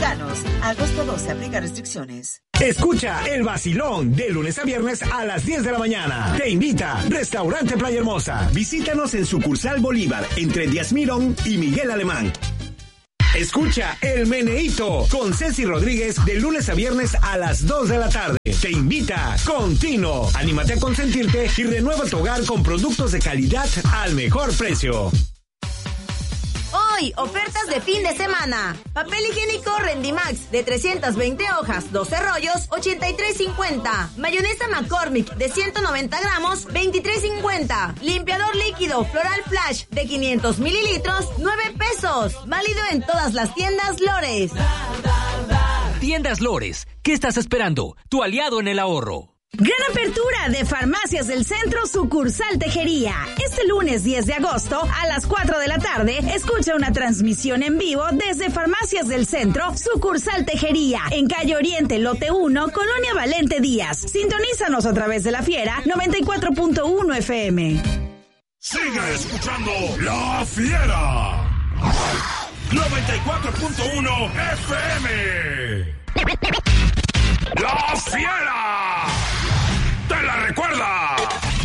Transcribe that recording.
mexicanos. Agosto 12, aplica restricciones. Escucha el vacilón de lunes a viernes a las 10 de la mañana. Te invita Restaurante Playa Hermosa. Visítanos en sucursal Bolívar, entre Díaz Mirón y Miguel Alemán. Escucha El Meneíto con Ceci Rodríguez de lunes a viernes a las 2 de la tarde. Te invita Continuo. Anímate a consentirte y renueva tu hogar con productos de calidad al mejor precio. Hoy, ofertas de fin de semana. Papel higiénico Rendimax de 320 hojas, 12 rollos, 83.50. Mayonesa McCormick de 190 gramos, 23.50. Limpiador líquido Floral Flash de 500 mililitros, 9 pesos. Válido en todas las tiendas Lores. Tiendas Lores, ¿qué estás esperando? Tu aliado en el ahorro. Gran apertura de Farmacias del Centro, sucursal Tejería. Este lunes 10 de agosto a las 4 de la tarde, escucha una transmisión en vivo desde Farmacias del Centro, sucursal Tejería, en calle Oriente, lote 1, Colonia Valente Díaz. Sintonízanos a través de La Fiera 94.1 FM. Sigue escuchando La Fiera 94.1 FM.